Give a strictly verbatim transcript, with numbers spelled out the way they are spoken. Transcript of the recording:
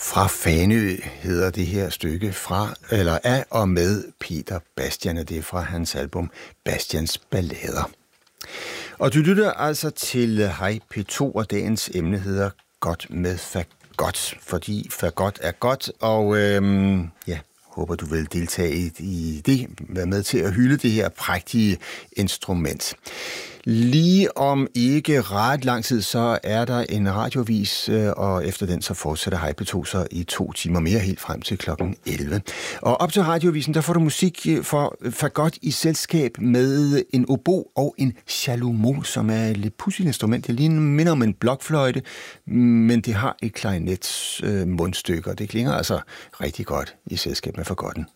Fra Fanø hedder det her stykke fra, eller af og med Peter Bastian, og det er fra hans album Bastians Ballader. Og du lytter altså til Hej P to, og dagens emne hedder Godt med fagot, fordi fagot er godt, og øhm, ja, håber du vil deltage i det, være med til at hylde det her prægtige instrument. Lige om ikke ret lang tid, så er der en radioavis, og efter den så fortsætter Hej P to så i to timer mere, helt frem til klokken elleve. Og op til radioavisen, der får du musik for fagot i selskab med en obo og en chalumeau, som er et lidt pudsigt instrument. Det lige minder om en blokfløjte, men det har et klarinets øh, mundstykke, og det klinger altså rigtig godt i selskab med fagotten.